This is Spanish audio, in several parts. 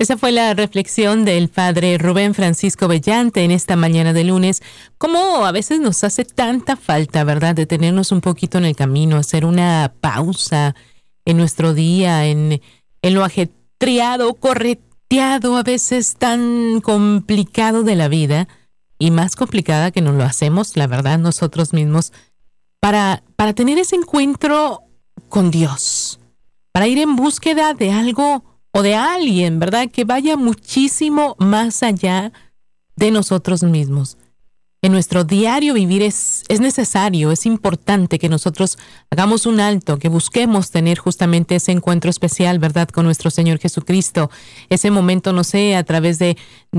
Esa fue la reflexión del padre Rubén Francisco Bellante en esta mañana de lunes. Cómo a veces nos hace tanta falta, ¿verdad?, detenernos un poquito en el camino, hacer una pausa en nuestro día, en lo ajetreado, correteado, a veces tan complicado de la vida, y más complicada que nos lo hacemos, la verdad, nosotros mismos, para tener ese encuentro con Dios, para ir en búsqueda de algo o de alguien, ¿verdad?, que vaya muchísimo más allá de nosotros mismos. En nuestro diario vivir es necesario, es importante que nosotros hagamos un alto, que busquemos tener justamente ese encuentro especial, ¿verdad?, con nuestro Señor Jesucristo. Ese momento, no sé, a través de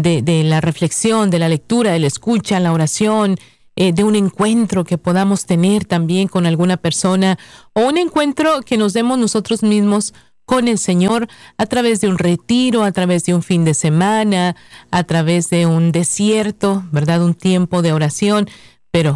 la reflexión, de la lectura, de la escucha, la oración, de un encuentro que podamos tener también con alguna persona, o un encuentro que nos demos nosotros mismos con el Señor a través de un retiro, a través de un fin de semana, a través de un desierto, ¿verdad?, un tiempo de oración, pero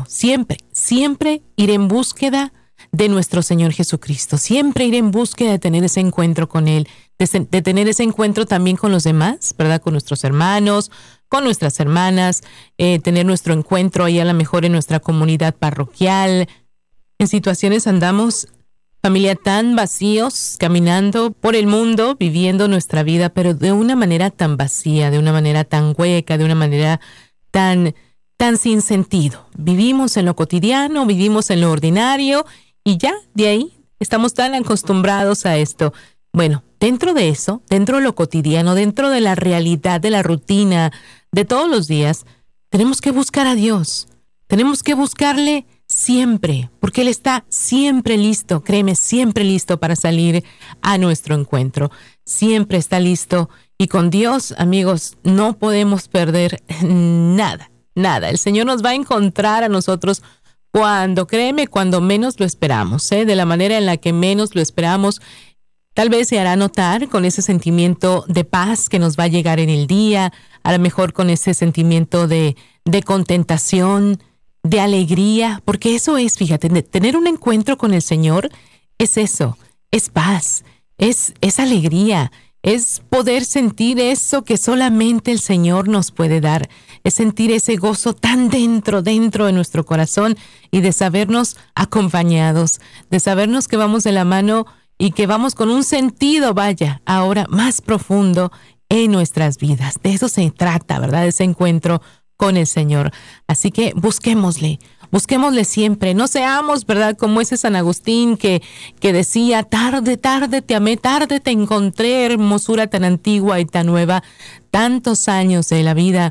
siempre ir en búsqueda de nuestro Señor Jesucristo, siempre ir en búsqueda de tener ese encuentro con Él, de tener ese encuentro también con los demás, ¿verdad?, con nuestros hermanos, con nuestras hermanas, tener nuestro encuentro ahí a lo mejor en nuestra comunidad parroquial. En situaciones andamos, familia, tan vacíos, caminando por el mundo, viviendo nuestra vida, pero de una manera tan vacía, de una manera tan hueca, de una manera tan sin sentido. Vivimos en lo cotidiano, vivimos en lo ordinario, y ya de ahí estamos tan acostumbrados a esto. Bueno, dentro de eso, dentro de lo cotidiano, dentro de la realidad, de la rutina, de todos los días, tenemos que buscar a Dios. Tenemos que buscarle siempre, porque Él está siempre listo, créeme, siempre listo para salir a nuestro encuentro. Siempre está listo, y con Dios, amigos, no podemos perder nada. El Señor nos va a encontrar a nosotros cuando menos lo esperamos, de la manera en la que menos lo esperamos. Tal vez se hará notar con ese sentimiento de paz que nos va a llegar en el día, a lo mejor con ese sentimiento de contentación, de alegría, porque eso es, fíjate, tener un encuentro con el Señor es eso, es paz, es alegría, es poder sentir eso que solamente el Señor nos puede dar, es sentir ese gozo tan dentro de nuestro corazón, y de sabernos acompañados, de sabernos que vamos de la mano y que vamos con un sentido, vaya, ahora más profundo en nuestras vidas. De eso se trata, ¿verdad?, ese encuentro con el Señor. Así que busquémosle siempre. No seamos, ¿verdad?, como ese San Agustín que decía: tarde te amé, tarde te encontré, hermosura tan antigua y tan nueva. Tantos años de la vida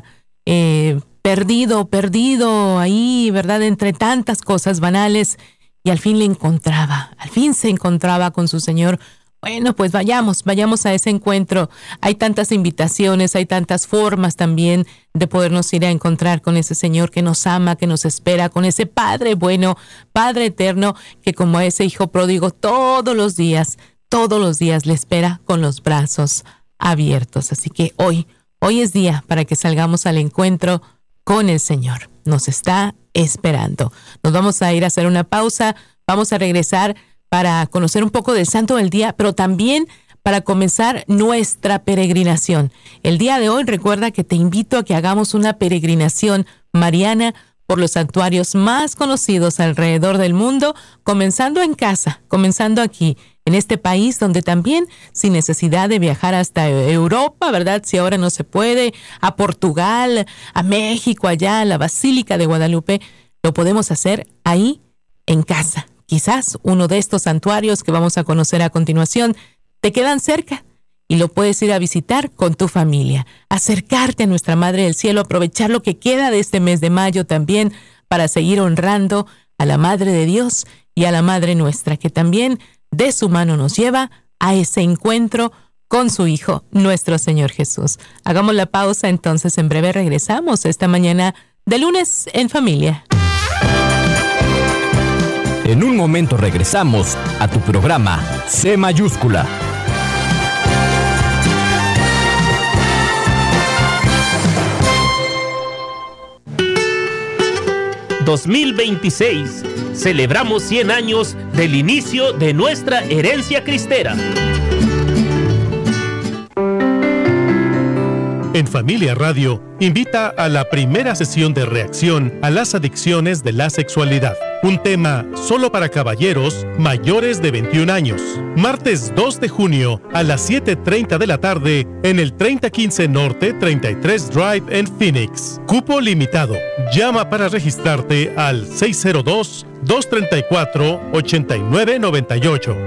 perdido ahí, ¿verdad?, entre tantas cosas banales, y al fin se encontraba con su Señor. Bueno, pues vayamos a ese encuentro. Hay tantas invitaciones, hay tantas formas también de podernos ir a encontrar con ese Señor que nos ama, que nos espera, con ese Padre bueno, Padre eterno, que como a ese hijo pródigo todos los días le espera con los brazos abiertos. Así que hoy es día para que salgamos al encuentro con el Señor. Nos está esperando. Nos vamos a ir a hacer una pausa. Vamos a regresar para conocer un poco del Santo del Día, pero también para comenzar nuestra peregrinación. El día de hoy, recuerda que te invito a que hagamos una peregrinación mariana por los santuarios más conocidos alrededor del mundo, comenzando en casa, comenzando aquí, en este país, donde también, sin necesidad de viajar hasta Europa, ¿verdad?, si ahora no se puede, a Portugal, a México, allá, a la Basílica de Guadalupe, lo podemos hacer ahí, en casa. Quizás uno de estos santuarios que vamos a conocer a continuación te quedan cerca y lo puedes ir a visitar con tu familia, acercarte a nuestra Madre del Cielo, aprovechar lo que queda de este mes de mayo también para seguir honrando a la Madre de Dios y a la Madre nuestra, que también de su mano nos lleva a ese encuentro con su Hijo, nuestro Señor Jesús. Hagamos la pausa, entonces en breve regresamos esta mañana de lunes en familia. En un momento regresamos a tu programa C mayúscula. ...2026... celebramos 100 años del inicio de nuestra herencia cristera. En Familia Radio invita a la primera sesión de reacción a las adicciones de la sexualidad. Un tema solo para caballeros mayores de 21 años. Martes 2 de junio a las 7:30 de la tarde en el 3015 Norte 33 Drive en Phoenix. Cupo limitado. Llama para registrarte al 602-234-8998.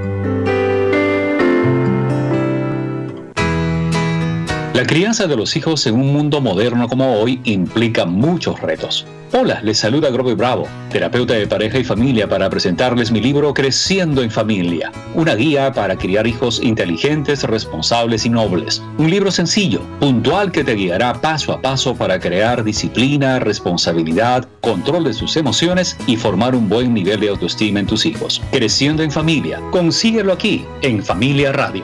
La crianza de los hijos en un mundo moderno como hoy implica muchos retos. Hola, les saluda Grover Bravo, terapeuta de pareja y familia, para presentarles mi libro Creciendo en Familia, una guía para criar hijos inteligentes, responsables y nobles. Un libro sencillo, puntual, que te guiará paso a paso para crear disciplina, responsabilidad, control de sus emociones y formar un buen nivel de autoestima en tus hijos. Creciendo en Familia, consíguelo aquí en Familia Radio.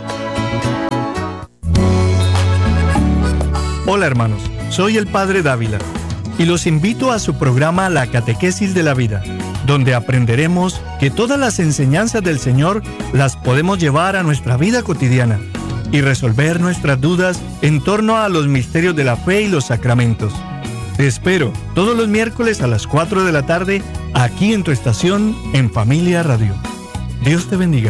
Hola hermanos, soy el Padre Dávila y los invito a su programa La Catequesis de la Vida, donde aprenderemos que todas las enseñanzas del Señor las podemos llevar a nuestra vida cotidiana y resolver nuestras dudas en torno a los misterios de la fe y los sacramentos. Te espero todos los miércoles a las 4 de la tarde aquí en tu estación en Familia Radio. Dios te bendiga.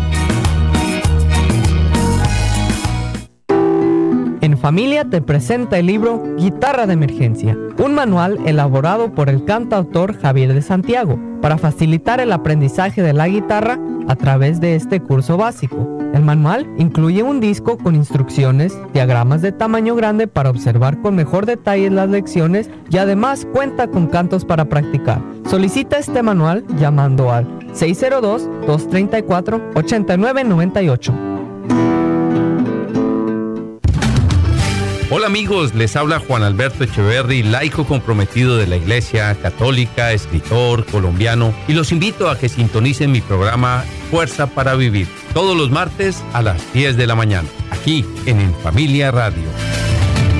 En Familia te presenta el libro Guitarra de Emergencia, un manual elaborado por el cantautor Javier de Santiago para facilitar el aprendizaje de la guitarra a través de este curso básico. El manual incluye un disco con instrucciones, diagramas de tamaño grande para observar con mejor detalle las lecciones y además cuenta con cantos para practicar. Solicita este manual llamando al 602-234-8998. Hola amigos, les habla Juan Alberto Echeverry, laico comprometido de la Iglesia Católica, escritor colombiano, y los invito a que sintonicen mi programa Fuerza para Vivir, todos los martes a las 10 de la mañana, aquí en Familia Radio.